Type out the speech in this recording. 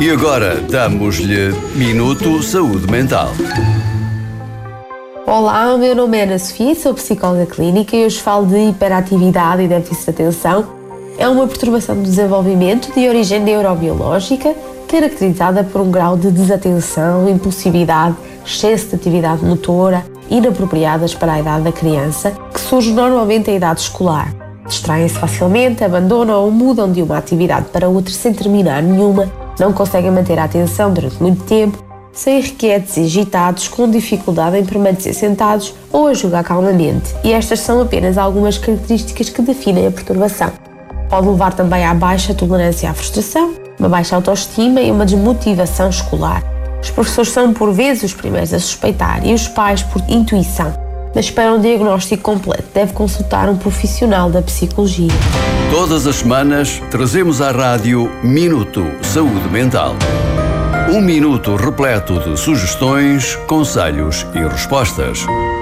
E agora damos-lhe Minuto Saúde Mental. Olá, o meu nome é Ana Sofia, sou psicóloga clínica e hoje falo de hiperatividade e déficit de atenção. É uma perturbação do desenvolvimento de origem neurobiológica caracterizada por um grau de desatenção, impulsividade, excesso de atividade motora inapropriadas para a idade da criança, que surge normalmente em idade escolar. Distraem-se facilmente, abandonam ou mudam de uma atividade para outra sem terminar nenhuma, não conseguem manter a atenção durante muito tempo, são irrequietos e agitados, com dificuldade em permanecer sentados ou a jogar calmamente. E estas são apenas algumas características que definem a perturbação. Pode levar também à baixa tolerância à frustração, uma baixa autoestima e uma desmotivação escolar. Os professores são, por vezes, os primeiros a suspeitar e os pais por intuição. Mas para um diagnóstico completo, deve consultar um profissional da psicologia. Todas as semanas trazemos à rádio Minuto Saúde Mental. Um minuto repleto de sugestões, conselhos e respostas.